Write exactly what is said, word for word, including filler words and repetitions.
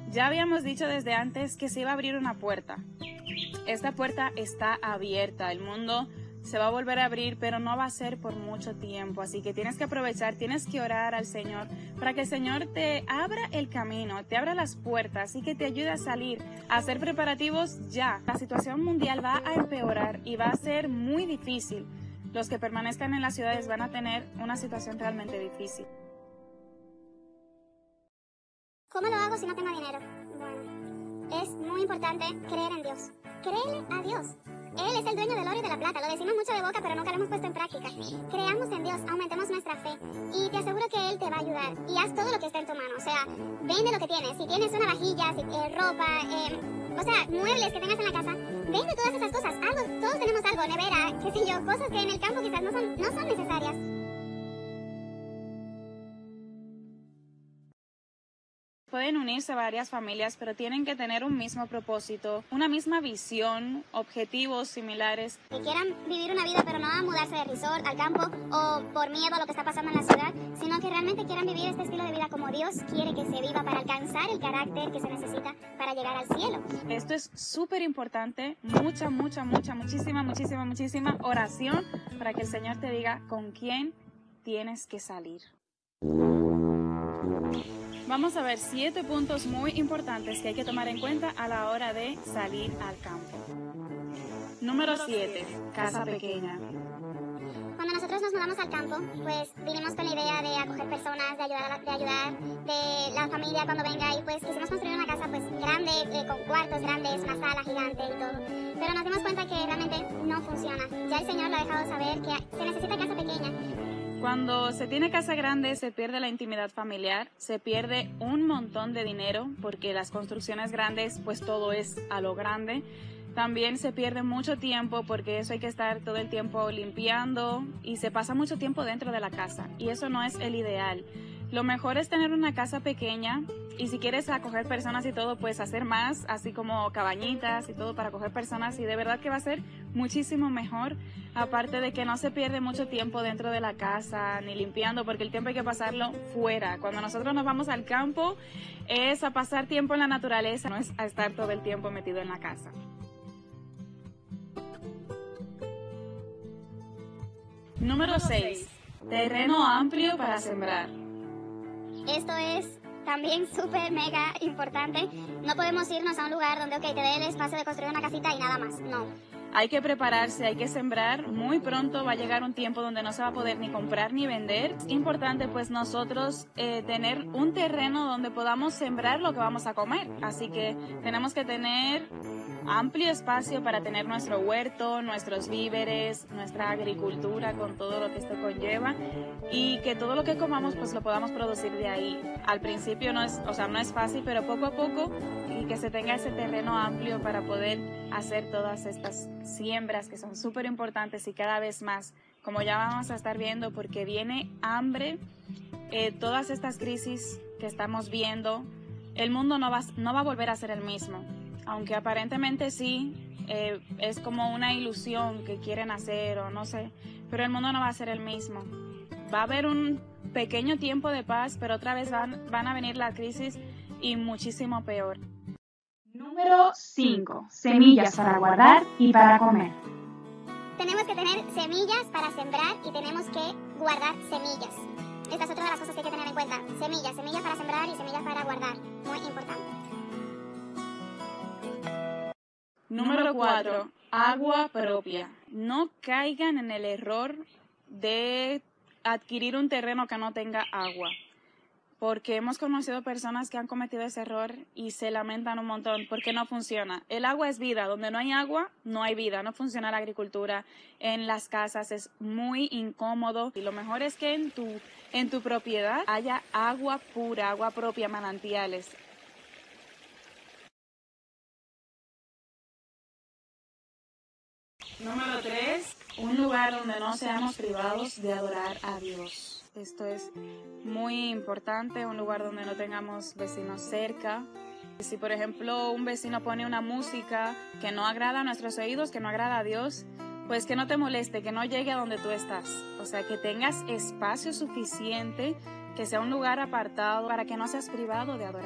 Ya habíamos dicho desde antes que se iba a abrir una puerta. Esta puerta está abierta, el mundo se va a volver a abrir, pero no va a ser por mucho tiempo, así que tienes que aprovechar, tienes que orar al Señor para que el Señor te abra el camino, te abra las puertas y que te ayude a salir, a hacer preparativos ya. La situación mundial va a empeorar y va a ser muy difícil. Los que permanezcan en las ciudades van a tener una situación realmente difícil. ¿Cómo lo hago si no tengo dinero? Bueno, es muy importante creer en Dios. Créele a Dios. Él es el dueño del oro y de la plata. Lo decimos mucho de boca, pero nunca lo hemos puesto en práctica. Creamos en Dios, aumentemos nuestra fe y te aseguro que Él te va a ayudar. Y haz todo lo que esté en tu mano. O sea, vende lo que tienes. Si tienes una vajilla, si, eh, ropa, eh, o sea, muebles que tengas en la casa, vende todas esas cosas. Algo, todos tenemos algo, nevera, qué sé yo, cosas que en el campo quizás no son, no son necesarias. Pueden unirse varias familias, pero tienen que tener un mismo propósito, una misma visión, objetivos similares. Que quieran vivir una vida, pero no a mudarse de resort al campo o por miedo a lo que está pasando en la ciudad, sino que realmente quieran vivir este estilo de vida como Dios quiere que se viva para alcanzar el carácter que se necesita para llegar al cielo. Esto es súper importante, mucha, mucha, mucha, muchísima, muchísima, muchísima oración para que el Señor te diga con quién tienes que salir. Vamos a ver siete puntos muy importantes que hay que tomar en cuenta a la hora de salir al campo. Número siete. Casa pequeña. Cuando nosotros nos mudamos al campo, pues vinimos con la idea de acoger personas, de ayudar, a la, de ayudar, de la familia cuando venga y pues quisimos construir una casa pues grande, eh, con cuartos grandes, una sala gigante y todo. Pero nos dimos cuenta que realmente no funciona. Ya el Señor lo ha dejado saber que se necesita casa pequeña. Cuando se tiene casa grande se pierde la intimidad familiar, se pierde un montón de dinero porque las construcciones grandes pues todo es a lo grande. También se pierde mucho tiempo porque eso hay que estar todo el tiempo limpiando y se pasa mucho tiempo dentro de la casa y eso no es el ideal. Lo mejor es tener una casa pequeña y si quieres acoger personas y todo, pues hacer más, así como cabañitas y todo para acoger personas y de verdad que va a ser muchísimo mejor. Aparte de que no se pierde mucho tiempo dentro de la casa ni limpiando porque el tiempo hay que pasarlo fuera. Cuando nosotros nos vamos al campo es a pasar tiempo en la naturaleza, no es a estar todo el tiempo metido en la casa. Número seis. Terreno amplio para sembrar. Esto es también súper mega importante. No podemos irnos a un lugar donde, ok, te dé el espacio de construir una casita y nada más. No. Hay que prepararse, hay que sembrar. Muy pronto va a llegar un tiempo donde no se va a poder ni comprar ni vender. Es importante pues nosotros eh, tener un terreno donde podamos sembrar lo que vamos a comer. Así que tenemos que tener amplio espacio para tener nuestro huerto, nuestros víveres, nuestra agricultura con todo lo que esto conlleva y que todo lo que comamos pues lo podamos producir de ahí. Al principio no es, o sea, no es fácil, pero poco a poco y que se tenga ese terreno amplio para poder hacer todas estas siembras que son súper importantes y cada vez más, como ya vamos a estar viendo, porque viene hambre, eh, todas estas crisis que estamos viendo, el mundo no va, no va a volver a ser el mismo. Aunque aparentemente sí, eh, es como una ilusión que quieren hacer o no sé, pero el mundo no va a ser el mismo. Va a haber un pequeño tiempo de paz, pero otra vez van, van a venir la crisis y muchísimo peor. Número cinco. Semillas para guardar y para comer. Tenemos que tener semillas para sembrar y tenemos que guardar semillas. Esta es otra de las cosas que hay que tener en cuenta. Semillas, semillas para sembrar y semillas para guardar. Muy importante. Número cuatro. Agua propia. No caigan en el error de adquirir un terreno que no tenga agua. Porque hemos conocido personas que han cometido ese error y se lamentan un montón porque no funciona. El agua es vida. Donde no hay agua, no hay vida. No funciona la agricultura. En las casas es muy incómodo. Y lo mejor es que en tu, en tu propiedad haya agua pura, agua propia, manantiales. Número tres, un lugar donde no seamos privados de adorar a Dios. Esto es muy importante, un lugar donde no tengamos vecinos cerca. Si por ejemplo un vecino pone una música que no agrada a nuestros oídos, que no agrada a Dios, pues que no te moleste, que no llegue a donde tú estás. O sea, que tengas espacio suficiente, que sea un lugar apartado para que no seas privado de adorar.